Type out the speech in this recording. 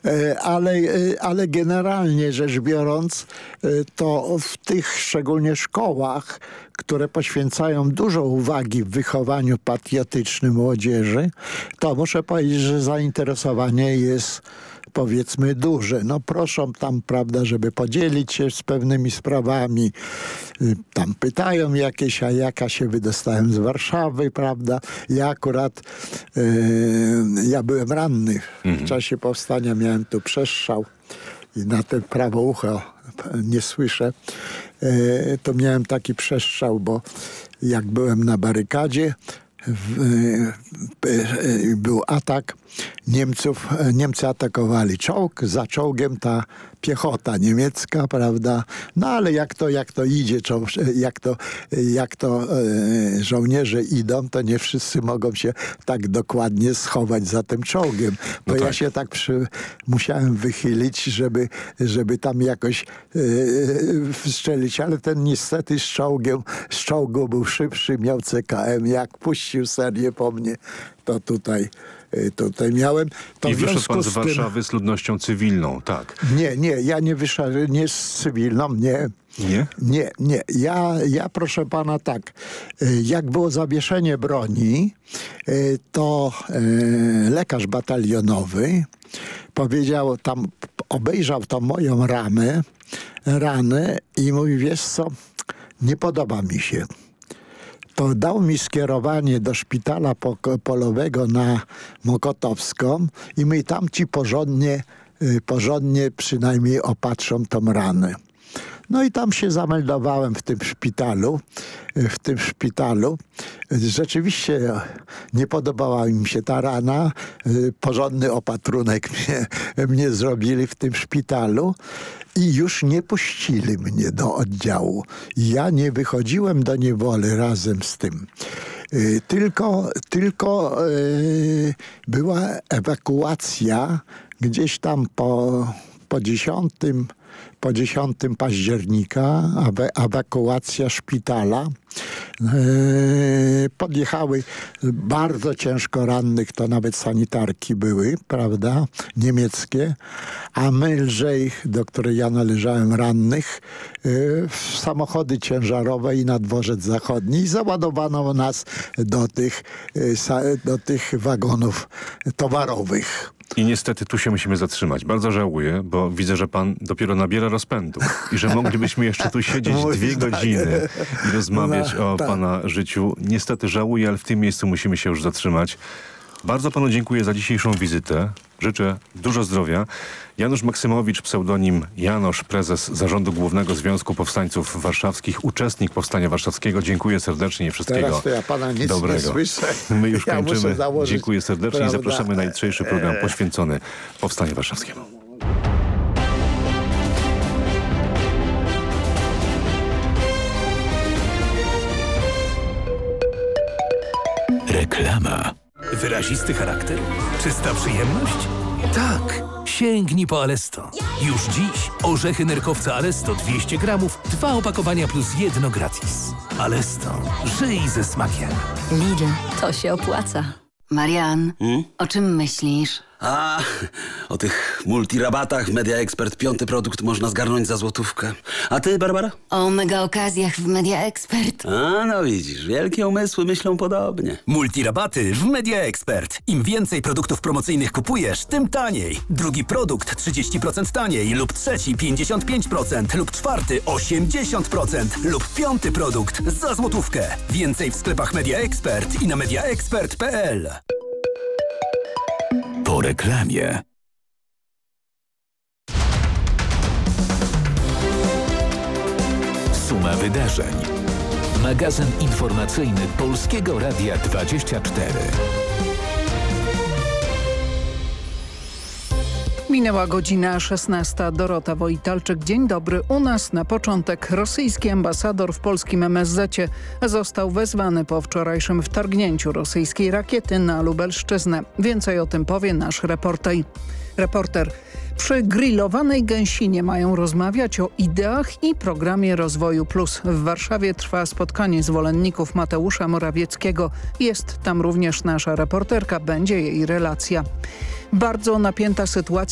Ale generalnie rzecz biorąc, to w tych szczególnie szkołach, które poświęcają dużo uwagi w wychowaniu patriotycznym młodzieży, to muszę powiedzieć, że zainteresowanie jest powiedzmy duże. No proszą tam, prawda, żeby podzielić się z pewnymi sprawami. Tam pytają jakieś, a jaka się wydostałem z Warszawy, prawda. Ja akurat, ja byłem ranny. W czasie powstania miałem tu przestrzał i na te prawo ucho nie słyszę. To miałem taki przestrzał, bo jak byłem na barykadzie, był atak Niemców. Niemcy atakowali czołg, za czołgiem ta piechota niemiecka, prawda? No ale jak to idzie, jak to żołnierze idą, to nie wszyscy mogą się tak dokładnie schować za tym czołgiem. To ja się tak musiałem wychylić, żeby tam jakoś strzelić, ale ten niestety z czołgu był szybszy, miał CKM, jak puścił serię po mnie, to tutaj miałem. To i wyszedł pan z Warszawy z ludnością cywilną, tak? Nie, ja nie wyszedłem, nie z cywilną, nie. Nie? Nie. Ja proszę pana tak, jak było zawieszenie broni, to lekarz batalionowy powiedział, tam obejrzał tą moją ranę i mówi, wiesz co, nie podoba mi się. To dał mi skierowanie do szpitala polowego na Mokotowską i my tam ci porządnie przynajmniej opatrzą tą ranę. No i tam się zameldowałem w tym szpitalu. Rzeczywiście nie podobała mi się ta rana. Porządny opatrunek mnie zrobili w tym szpitalu. I już nie puścili mnie do oddziału. Ja nie wychodziłem do niewoli razem z tym. Tylko była ewakuacja gdzieś tam po 10 października, ewakuacja szpitala. Podjechały bardzo ciężko rannych, to nawet sanitarki były, prawda, niemieckie, a my lżej, do której ja należałem, rannych, w samochody ciężarowe i na dworzec zachodni i załadowano nas do tych wagonów towarowych. I niestety tu się musimy zatrzymać. Bardzo żałuję, bo widzę, że pan dopiero nabiera rozpędu i że moglibyśmy jeszcze tu siedzieć 2 godziny i rozmawiać o pana życiu. Niestety żałuję, ale w tym miejscu musimy się już zatrzymać. Bardzo panu dziękuję za dzisiejszą wizytę. Życzę dużo zdrowia. Janusz Maksymowicz, pseudonim Janosz, prezes Zarządu Głównego Związku Powstańców Warszawskich, uczestnik Powstania Warszawskiego. Dziękuję serdecznie i wszystkiego Teraz to ja pana nic dobrego. Nie słyszę. My już ja kończymy. Dziękuję serdecznie, prawda, i zapraszamy na jutrzejszy program poświęcony Powstaniu Warszawskiemu. Reklama. Wyrazisty charakter? Czysta przyjemność? Tak! Sięgnij po Alesto. Już dziś orzechy nerkowca Alesto 200 gramów, 2 opakowania plus 1 gratis. Alesto. Żyj ze smakiem. Lidl, to się opłaca. Marian, o czym myślisz? O tych multirabatach w Media Expert 5. produkt można zgarnąć za złotówkę. A ty, Barbara? O mega okazjach w Media Expert. No widzisz, wielkie umysły myślą podobnie. Multirabaty w Media Expert. Im więcej produktów promocyjnych kupujesz, tym taniej. Drugi produkt 30% taniej lub trzeci 55% lub czwarty 80% lub 5. produkt za złotówkę. Więcej w sklepach Media Expert i na mediaexpert.pl. Po reklamie. Suma wydarzeń. Magazyn informacyjny Polskiego Radia 24. Minęła godzina 16. Dorota Wojtalczyk. Dzień dobry. U nas na początek rosyjski ambasador w polskim MSZ został wezwany po wczorajszym wtargnięciu rosyjskiej rakiety na Lubelszczyznę. Więcej o tym powie nasz reporter. Przy grillowanej gęsinie mają rozmawiać o ideach i programie Rozwoju Plus. W Warszawie trwa spotkanie zwolenników Mateusza Morawieckiego. Jest tam również nasza reporterka, będzie jej relacja. Bardzo napięta sytuacja